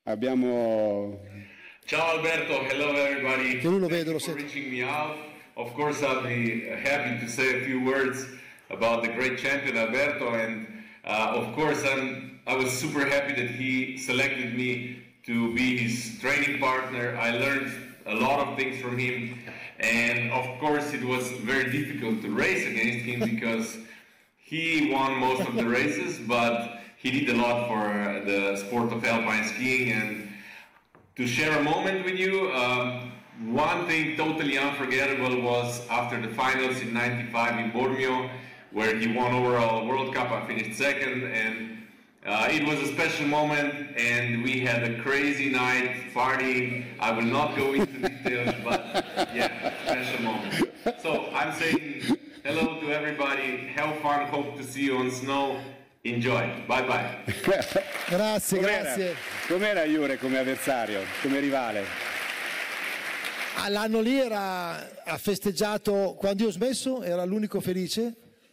Abbiamo... Ciao Alberto, hello everybody. Che lui lo vede, lo Thank you for sente. reaching me out. Of course, I'll be happy to say a few words about the great champion Alberto, and of course, I was super happy that he selected me to be his training partner. I learned a lot of things from him, and of course, it was very difficult to race against him because he won most of the races, but he did a lot for the sport of alpine skiing. And to share a moment with you, one thing totally unforgettable was after the finals in '95 in Bormio, where he won overall World Cup. I finished second, and it was a special moment, and we had a crazy night partying. I will not go into details, but yeah, special moment. So I'm saying hello to everybody, have fun, hope to see you on snow. Enjoy, bye bye. Grazie, grazie. Com'era Jure come avversario, come rivale? L'anno lì ha festeggiato, quando io ho smesso era l'unico felice.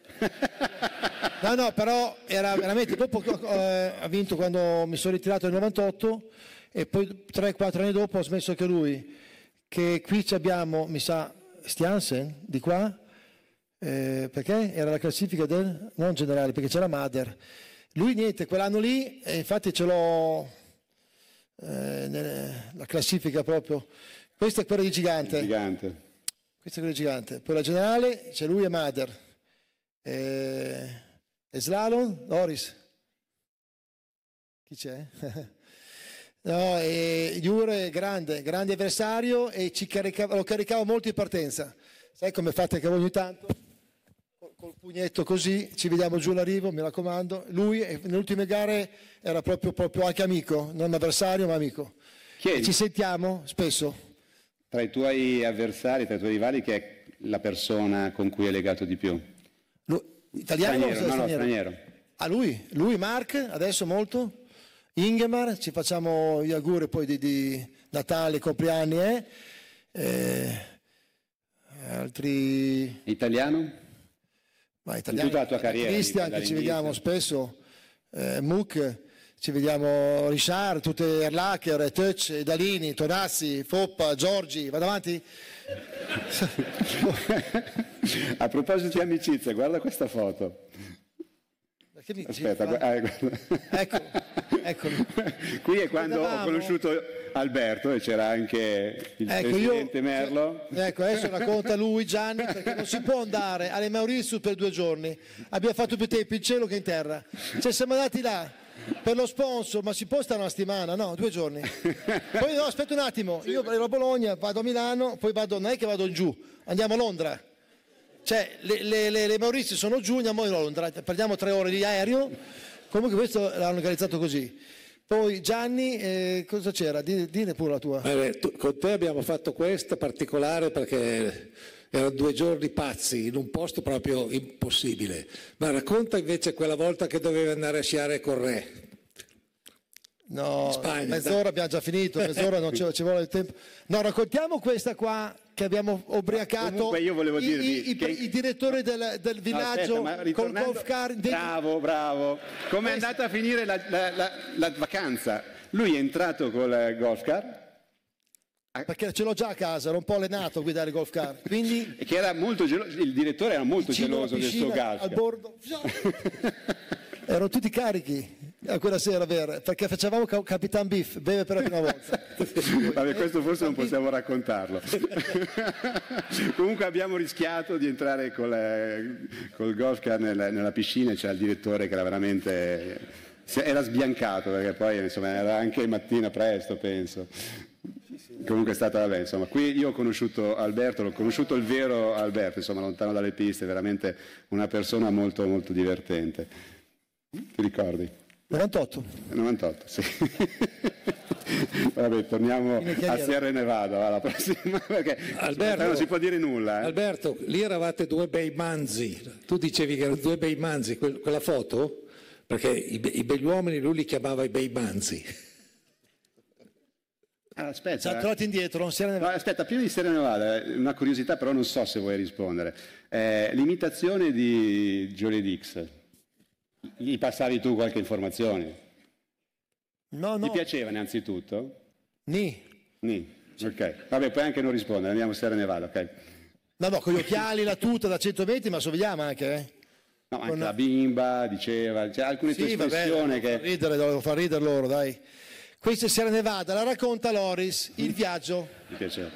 No, però era veramente, dopo ha vinto quando mi sono ritirato nel 98 e poi 3-4 anni dopo ha smesso anche lui, che qui abbiamo, mi sa, Stiansen di qua, perché era la classifica del, non generale, perché c'era Mader. Lui niente, quell'anno lì, infatti ce l'ho la classifica proprio. Questa è quella di Gigante. Gigante. Questa è quella di Gigante. Poi la generale c'è lui e Mader. E slalom, Loris. Chi c'è? No, e Jure grande avversario e lo caricavo molto in partenza. Sai come fate anche voi ogni tanto? Col pugnetto così, ci vediamo giù l'arrivo, mi raccomando. Lui nelle ultime gare era proprio anche amico, non avversario ma amico. E ci sentiamo spesso. Tra i tuoi avversari, tra i tuoi rivali, che è la persona con cui è legato di più? Italiano straniero, o straniero? Lui Mark, adesso molto. Ingemar, ci facciamo gli auguri poi di Natale, compleanni. Altri... Italiano? Ma italiano. In tutta la tua carriera? Cristian, che ci vediamo spesso. Muc, ci vediamo Richard, tutte Erlacher, Touch, Dalini, Tonazzi, Foppa, Giorgi, vado avanti? A proposito di amicizia, guarda questa foto. Aspetta, eccolo. Qui è quando ho conosciuto Alberto e c'era anche il presidente Merlo. Ecco, adesso racconta lui, Gianni, perché non si può andare alle Mauritius per 2 giorni. Abbiamo fatto più tempo in cielo che in terra. Cioè siamo andati là per lo sponsor, ma si può stare una settimana? No, 2 giorni. Poi no, aspetta un attimo, io ero a Bologna, vado a Milano, poi non è che vado giù, andiamo a Londra. Cioè le Mauritius sono giù, andiamo a Londra, prendiamo 3 ore di aereo. Comunque questo l'hanno organizzato così. Poi Gianni, cosa c'era? Dine pure la tua. Con te abbiamo fatto questa particolare perché erano 2 giorni pazzi in un posto proprio impossibile. Ma racconta invece quella volta che dovevi andare a sciare con Re. No, Spagna, mezz'ora abbiamo già finito, mezz'ora non ci vuole il tempo. No, raccontiamo questa qua che abbiamo ubriacato. Comunque io volevo dirvi i direttori del villaggio col golf car. Bravo. Come è andata a finire la vacanza? Lui è entrato col golf car. Perché ce l'ho già a casa, ero un po' allenato a guidare il golf car. Quindi che era molto geloso, il direttore era molto geloso del suo golf car. Al bordo. Erano tutti carichi a quella sera, perché facevamo Capitan Beef, beve per la prima volta. Vabbè, questo forse non possiamo raccontarlo. Comunque abbiamo rischiato di entrare col golf car nella piscina e c'era il direttore che era veramente... era sbiancato, perché poi insomma era anche mattina presto, penso. Comunque è stata, vabbè, insomma, qui io ho conosciuto Alberto, l'ho conosciuto il vero Alberto, insomma, lontano dalle piste, veramente una persona molto, molto divertente. Ti ricordi? 98, sì. Vabbè, torniamo a Sierra Nevada alla prossima, perché Alberto, non si può dire nulla. Alberto, lì eravate 2 bei manzi, tu dicevi che erano 2 bei manzi, quella foto? Perché i begli uomini lui li chiamava i bei manzi. Aspetta, siamo tornati indietro, Sierra Nevada. No, aspetta, prima di Sierra Nevada, una curiosità, però non so se vuoi rispondere. L'imitazione di Jolie Dix, gli passavi tu qualche informazione? No, Ti piaceva innanzitutto? Ni. Ok. Vabbè, puoi anche non rispondere, andiamo a Sierra Nevada, ok? No, con gli occhiali, la tuta da 120, ma sorvegliamo anche, No, anche la bimba diceva, c'è alcune tue espressioni che... Devo far ridere loro, dai. Questa è Sierra Nevada, la racconta Loris, il viaggio. Mi piaceva.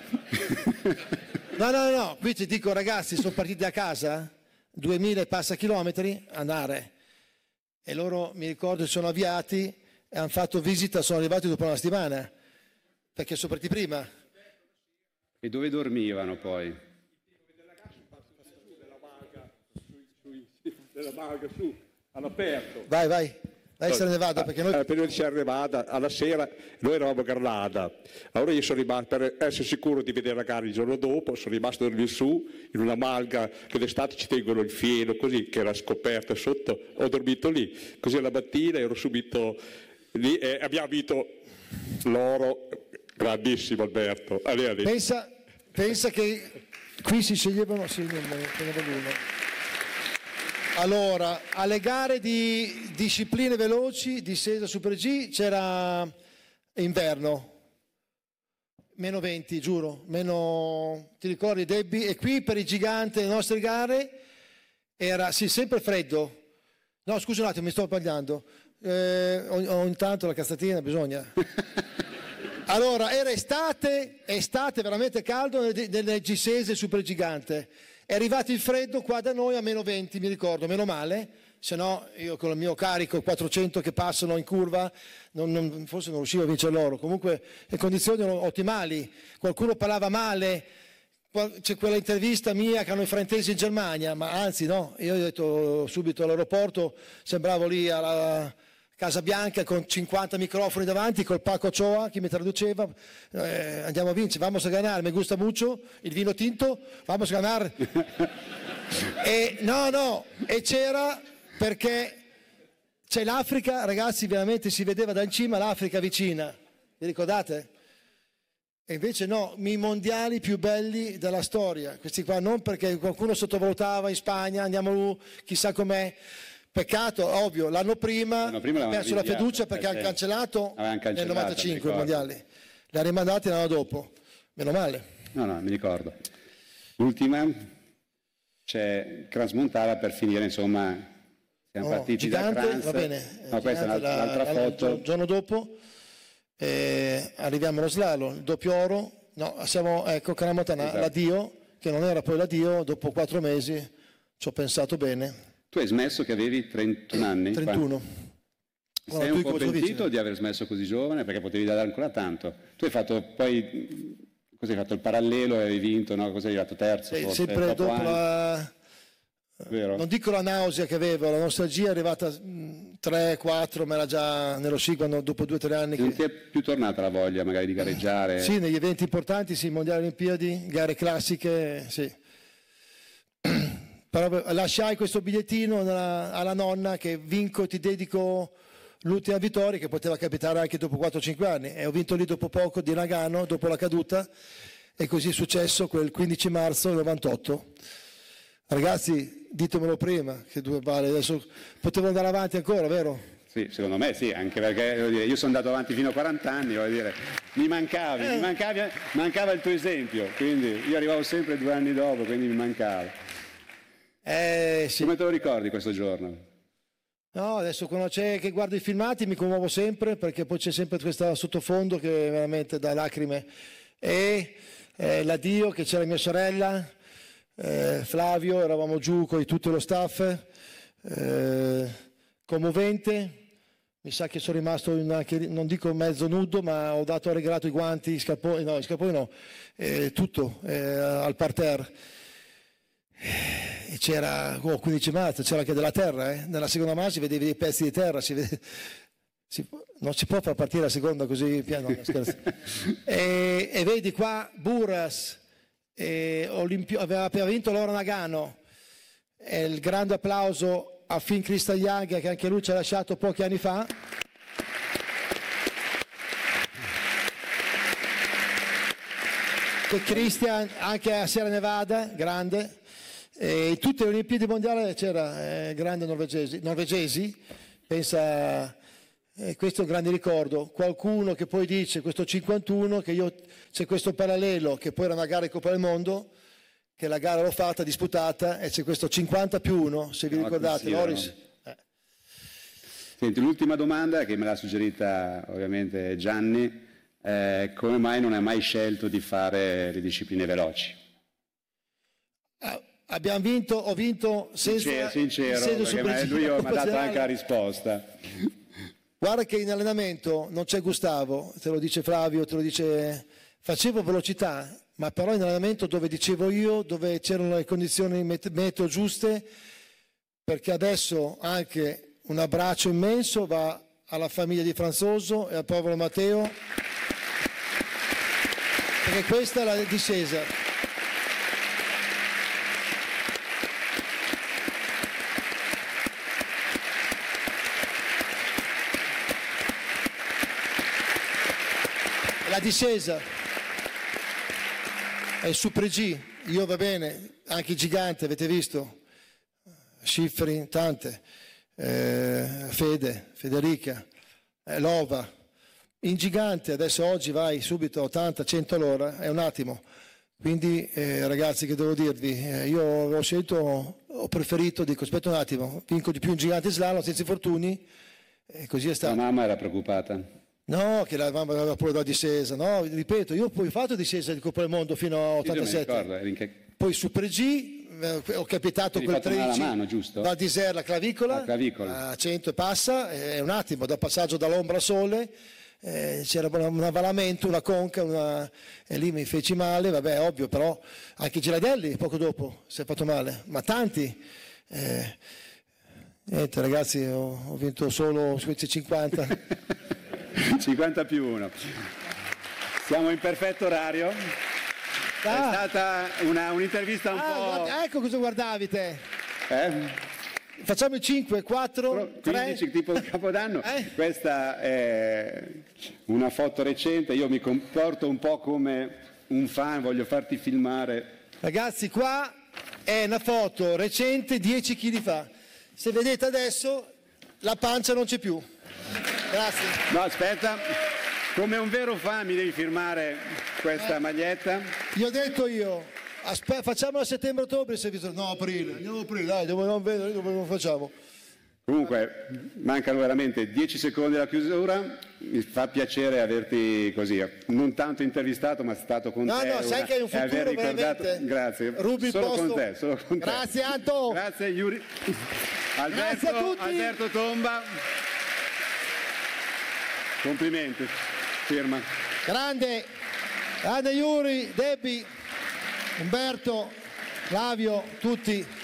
No, qui ti dico ragazzi, sono partiti da casa, 2000 e passa chilometri, andare. E loro, mi ricordo, si sono avviati e hanno fatto visita, sono arrivati dopo una settimana, perché sono partiti prima. E dove dormivano poi? Della Malga su, all'aperto. Vai, Sierra Nevada, perché noi... Prima di Sierra Nevada, alla sera, noi eravamo a Granada. Allora io sono rimasto, per essere sicuro di vedere la gara il giorno dopo, sono rimasto a dormire su, in una malga che d'estate ci tengono il fieno, così, che era scoperta sotto. Ho dormito lì. Così alla mattina ero subito lì e abbiamo vinto l'oro. Grandissimo Alberto. Allez. Pensa che qui si sceglievano... Sì, non l'uno. Allora, alle gare di discipline veloci, discesa Super G, c'era inverno, meno 20, giuro, ti ricordi Debbie? E qui per i giganti, le nostre gare, era sì, sempre freddo. No, scusa un attimo, mi sto sbagliando. Ogni tanto la cazzatina bisogna. Allora, era estate veramente caldo nelle Gisese Super Gigante. È arrivato il freddo qua da noi a meno 20, mi ricordo, meno male, se no io con il mio carico 400 che passano in curva forse non riuscivo a vincere loro. Comunque le condizioni erano ottimali, qualcuno parlava male, c'è quella intervista mia che hanno i fraintesi in Germania, ma anzi no, io ho detto subito all'aeroporto, sembravo lì alla Casa Bianca con 50 microfoni davanti, col Paco Ochoa, chi mi traduceva, andiamo a vincere, vamos a ganar, me gusta mucho, il vino tinto, vamos a ganar. E c'era perché c'è l'Africa, ragazzi, veramente si vedeva da in cima l'Africa vicina, vi ricordate? E invece no, i mondiali più belli della storia, questi qua non perché qualcuno sottovalutava in Spagna, andiamo chissà com'è. Peccato, ovvio, l'anno prima ha perso la fiducia perché hanno cancellato nel 95 i mondiali. Li ha rimandati l'anno dopo, meno male. No, mi ricordo. L'ultima, c'è Crans-Montana per finire, insomma, siamo partiti gigante, da Crans. Va bene, no, questa è un'altra foto. Il giorno dopo arriviamo allo slalom, il doppio oro, Crans-Montana, esatto. L'addio, che non era poi l'addio, dopo 4 mesi ci ho pensato bene. Tu hai smesso che avevi 31 anni? 31. Sei un po' pentito di aver smesso così giovane? Perché potevi dare ancora tanto. Tu hai fatto poi, cos'hai fatto? Il parallelo e hai vinto, no? Cos'hai arrivato terzo? Forse, sempre dopo Vero? Non dico la nausea che avevo, la nostalgia è arrivata 3-4, ma era già nello sci quando dopo 2 o 3 anni. Non ti è più tornata la voglia magari di gareggiare? Sì, negli eventi importanti, sì, mondiali olimpiadi, gare classiche, sì. Però lasciai questo bigliettino alla nonna che vinco, ti dedico l'ultima vittoria, che poteva capitare anche dopo 4-5 anni, e ho vinto lì dopo poco di Nagano, dopo la caduta, e così è successo quel 15 marzo del 98. Ragazzi, ditemelo prima, che vale, adesso potevo andare avanti ancora, vero? Sì, secondo me sì, anche perché io sono andato avanti fino a 40 anni, voglio dire, mancava il tuo esempio, quindi io arrivavo sempre 2 anni dopo, quindi mi mancava. Sì. Come te lo ricordi questo giorno? No, adesso quando c'è che guardo i filmati mi commuovo sempre, perché poi c'è sempre questo sottofondo che è veramente da lacrime. E l'addio, che c'era mia sorella, Flavio, eravamo giù con tutto lo staff, commovente. Mi sa che sono rimasto non dico mezzo nudo, ma ho regalato i guanti, i scarponi no, tutto al parterre. E c'era 15 marzo, c'era anche della terra, nella seconda mano si vedevi dei pezzi di terra, non si può far partire la seconda così piano, no, scherzo. E vedi qua Buras, aveva appena vinto l'oro Nagano, e il grande applauso a Finn Kristajager, che anche lui ci ha lasciato pochi anni fa. E Christian anche a Sierra Nevada, grande. E tutte le Olimpiadi mondiali c'era grandi norvegesi, pensa E questo è un grande ricordo. Qualcuno che poi dice questo 51, che c'è questo parallelo, che poi era una gara di Coppa del Mondo, che la gara l'ho fatta, disputata, e c'è questo 50+1, se vi ricordate, Loris. Senti, l'ultima domanda che me l'ha suggerita ovviamente Gianni, come mai non hai mai scelto di fare le discipline veloci? Ho vinto senza... Sincero, perché lui mi ha dato anche la risposta. Guarda che in allenamento non c'è Gustavo, te lo dice Flavio, te lo dice... Facevo velocità, ma però in allenamento dove dicevo io, dove c'erano le condizioni meteo giuste, perché adesso anche un abbraccio immenso va alla famiglia di Franzoso e al povero Matteo, perché questa è la discesa. La discesa è il Super G, io va bene, anche i giganti avete visto, Schifrin, tante, Fede, Federica, Lova, in gigante adesso oggi vai subito a 80, 100 all'ora, è un attimo, quindi ragazzi che devo dirvi, io ho preferito, dico aspetta un attimo, vinco di più in gigante slalom senza infortuni, e così è stato. La mamma era preoccupata? No, che la mamma aveva pure la discesa, no, ripeto, io poi ho fatto discesa di Coppa del Mondo fino a 87, poi Super G, ho capitato quel 13, la mano, giusto? Val d'Isère, la clavicola, a 100 e passa, è un attimo, dal passaggio dall'ombra al sole, c'era un avvalamento, una conca, e lì mi feci male, vabbè, ovvio, però anche Girardelli poco dopo si è fatto male, ma tanti. Niente ragazzi, ho vinto solo questi 50. 50+1. Siamo in perfetto orario. È stata un'intervista un po'... Ecco cosa guardavi te. Facciamo il 5, 4, 3. Tipo Capodanno. Questa è una foto recente. Io mi comporto un po' come un fan, voglio farti filmare. Ragazzi, qua è una foto recente 10 kg fa. Se vedete adesso la pancia non c'è più. Grazie. No, aspetta, come un vero fan mi devi firmare questa maglietta. Gli ho detto facciamo a settembre-ottobre, no, aprile, andiamo a aprile, dai, dove non facciamo. Comunque, mancano veramente 10 secondi alla chiusura, mi fa piacere averti così, non tanto intervistato, ma stato con te. No, sai che hai un futuro veramente. Grazie, Rubi il posto. Solo con te. Grazie Anto. Grazie Yuri. Grazie a tutti. Alberto Tomba. Complimenti, firma. Grande Yuri, Debbie, Umberto, Flavio, tutti.